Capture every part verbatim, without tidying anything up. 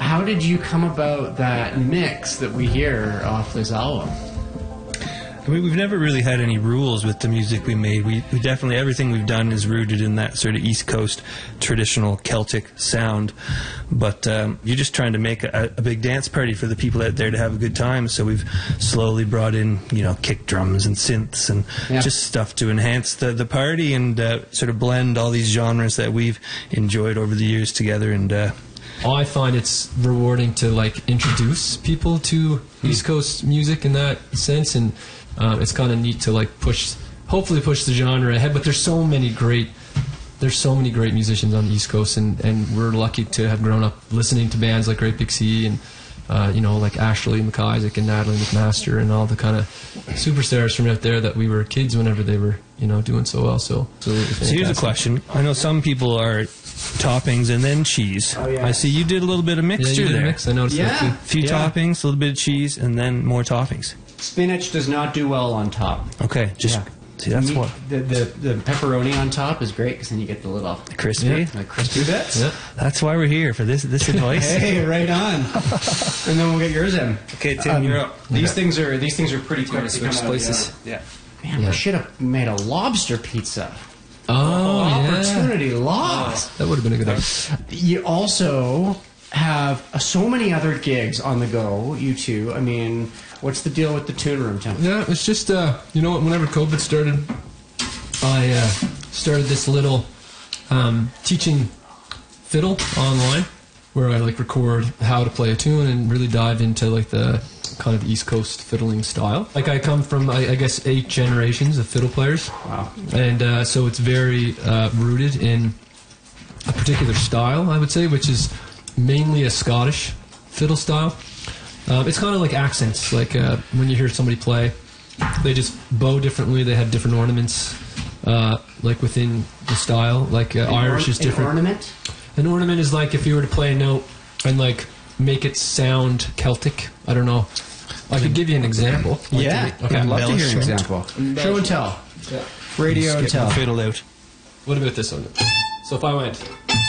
how did you come about that mix that we hear off this album? I mean, we've never really had any rules with the music we made. We, we definitely, everything we've done is rooted in that sort of East Coast traditional Celtic sound. But um, you're just trying to make a, a big dance party for the people out there to have a good time. So we've slowly brought in, you know, kick drums and synths and yeah. just stuff to enhance the, the party and uh, sort of blend all these genres that we've enjoyed over the years together. And uh, I find it's rewarding to like introduce people to hmm. East Coast music in that sense, and Um, it's kind of neat to like push, hopefully push the genre ahead. But there's so many great, there's so many great musicians on the East Coast, and, and we're lucky to have grown up listening to bands like Great Big Sea and uh, you know, like Ashley McIsaac and Natalie McMaster and all the kind of superstars from out there that we were kids whenever they were, you know, doing so well. So, so, so here's a question. I know some people are toppings and then cheese. Oh, yeah. I see you did a little bit of mixture yeah, you did there. A mix. I noticed yeah. that too. A few yeah. toppings, a little bit of cheese, and then more toppings. Spinach does not do well on top. Okay, just yeah. see that's Meat, what the, the the pepperoni on top is great because then you get the little crispy, yeah. like crispy bits. Yeah. That's why we're here for this this advice. Hey, right on. And then we'll get yours in. Okay, Tim, um, you're up. These things are these things are pretty quick to switch come places. out. Yeah. yeah. Man, yeah. we should have made a lobster pizza. Oh, oh yeah. Opportunity lost. That would have been a good idea. You also have uh, so many other gigs on the go, you two. I mean, what's the deal with the Tune Room, Tim? Yeah, it's just, uh, you know what, whenever COVID started, I uh, started this little um, teaching fiddle online, where I like record how to play a tune and really dive into like the kind of East Coast fiddling style. Like I come from, I, I guess, eight generations of fiddle players. Wow. And uh, so it's very uh, rooted in a particular style, I would say, which is mainly a Scottish fiddle style. Um, it's kind of like accents. Like uh, when you hear somebody play, they just bow differently. They have different ornaments, uh, like within the style. Like uh, Irish or- is different. An ornament? An ornament is like if you were to play a note and like make it sound Celtic. I don't know. I could give you an example. Like Yeah. to, okay. I'd love to hear an Embellishment. example. Show and tell. Yeah. Radio and Get the tell. fiddle out. What about this one? So if I went.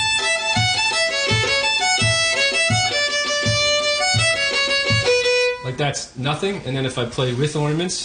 Like that's nothing, and then if I play with ornaments.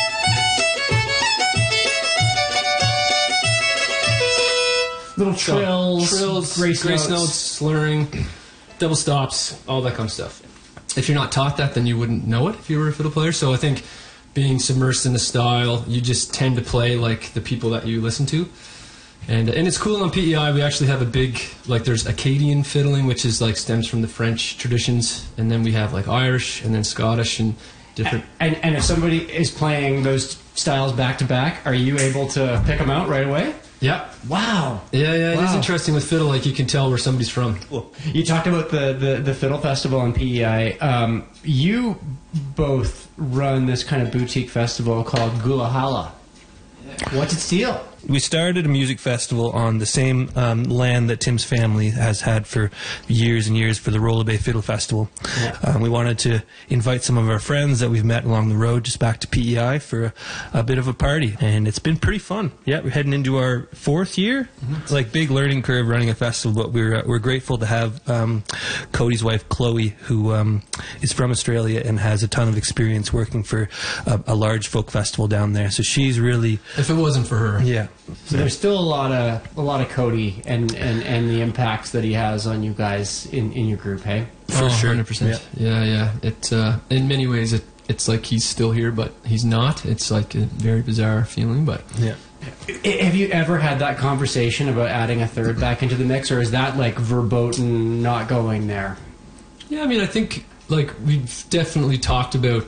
Little So, trills, trills, grace, grace notes. notes, slurring, double stops, all that kind of stuff. If you're not taught that, then you wouldn't know it if you were a fiddle player. So I think being submersed in the style, you just tend to play like the people that you listen to. And and it's cool on P E I. We actually have a big, like there's Acadian fiddling, which is like stems from the French traditions, and then we have like Irish and then Scottish and different. And, and if somebody is playing those styles back to back, are you able to pick them out right away? Yeah. Wow. Yeah, yeah, it Wow. is interesting with fiddle. Like you can tell where somebody's from. You talked about the, the, the Fiddle Festival on P E I. Um, you both run this kind of boutique festival called Gulahala. What's its deal? We started a music festival on the same um, land that Tim's family has had for years and years for the Rolla Bay Fiddle Festival. Yeah. Um, we wanted to invite some of our friends that we've met along the road just back to P E I for a, a bit of a party, and it's been pretty fun. Yeah, we're heading into our fourth year. Mm-hmm. It's like big learning curve running a festival, but we're uh, we're grateful to have um, Cody's wife Chloe, who um, is from Australia and has a ton of experience working for a, a large folk festival down there. So she's really, If it wasn't for her. yeah. So there's still a lot of a lot of Cody and, and, and the impacts that he has on you guys in, in your group, hey? For oh, sure. one hundred percent. Yeah, yeah. It uh, in many ways it it's like he's still here, but he's not. It's like a very bizarre feeling, but Yeah. Have you ever had that conversation about adding a third back into the mix, or is that like verboten not going there? yeah. I mean, I think like we've definitely talked about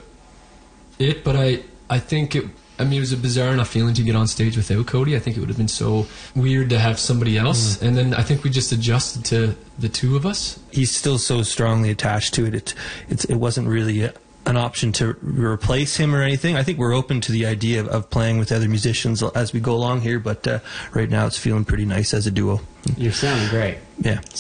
it, but I I think it. I mean, it was a bizarre enough feeling to get on stage without Cody. I think it would have been so weird to have somebody else. Mm. And then I think we just adjusted to the two of us. He's still so strongly attached to it. It it's, it wasn't really a, an option to replace him or anything. I think we're open to the idea of, of playing with other musicians as we go along here, but uh, right now it's feeling pretty nice as a duo. You're sounding great. Yeah.